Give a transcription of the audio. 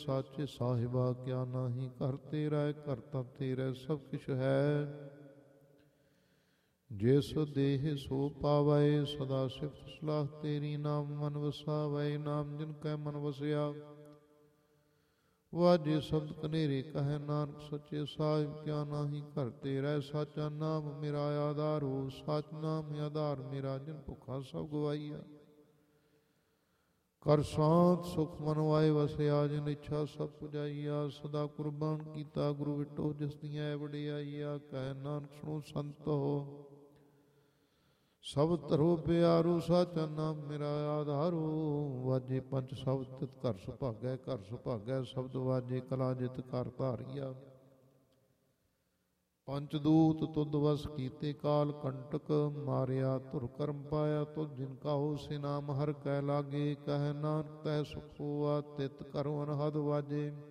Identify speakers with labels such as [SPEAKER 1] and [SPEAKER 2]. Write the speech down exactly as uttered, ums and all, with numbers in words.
[SPEAKER 1] ਸਾਚੇ ਸਾਹਿਬਾ ਕਿਆ ਨਾਹੀ, ਕਰ ਤੇਰਾ ਕਰਤਾ ਤੇਰਾ ਸਭ ਕਿਛ ਹੈ। ਜਿਸ ਦੇਹ ਸੋ ਪਾਵੈ ਸਦਾ ਸਿਫਤ ਸਲਾਹ ਤੇਰੀ, ਨਾਮ ਮਨ ਵਸਾਵੈ ਨਾਮ ਜਿਨ ਕੈ ਮਨ ਵਸਿਆ। ਵਾਜੇ ਸ਼ਬਦ ਕਨੇਰੇ ਕਹੈ ਨਾਨਕ, ਸੱਚੇ ਸਾਹਿਬ ਕਿਆ ਨਾਹੀ, ਕਰ ਤੇਰਾ ਸਾਚਾ ਨਾਮ ਮੇਰਾ ਆਧਾਰੋ। ਸਾਚ ਨਾਮ ਆਧਾਰ ਮੇਰਾ, ਜਿਨ ਭੁੱਖਾ ਸਭ ਗਵਾਈਆ। ਕਰ ਸ਼ਾਂਤ ਸੁਖ ਮਨ ਵਾਏ ਵਸਿਆ, ਜਿਨ ਇੱਛਾ ਸਭ ਪੁਜਾਈਆ। ਸਦਾ ਕੁਰਬਾਨ ਕੀਤਾ ਗੁਰੂ ਵਿਟੋ, ਜਿਸ ਦੀਆਂ ਵਡਿਆਈਆ। ਕਹਿ ਨਾਨਕ ਸੁਣੋ ਸੰਤੋ, ਸਭ ਧਰੋ ਪਿਆਰੋ। ਸਾਚਾ ਨਾਮ ਮੇਰਾ ਆਧਾਰੋ। ਵਾਜੇ ਪੰਜ ਸ਼ਬਦ ਤਿਤ ਘਰ ਸੁਭਾਗੈ, ਘਰ ਸੁਭਾਗੈ ਸ਼ਬਦ ਵਾਜੇ ਕਲਾ ਜਿਤ ਘਰ ਧਾਰੀਆ। ਪੰਚ ਦੂਤ ਤੁਧ ਵਸ ਕੀਤੇ, ਕਾਲ ਕੰਟਕ ਮਾਰਿਆ। ਧੁਰ ਕਰਮ ਪਾਇਆ ਤੁਧ ਜਿਨ ਕਾਹੋ, ਸੇ ਨਾਮ ਹਰ ਕੈ ਲਾਗੇ। ਕਹਿ ਨਾਨਕ ਤੈ ਸੁਖ ਹੋਆ, ਤਿਤ ਘਰੋਂ ਅਨਹਦ ਵਾਜੇ।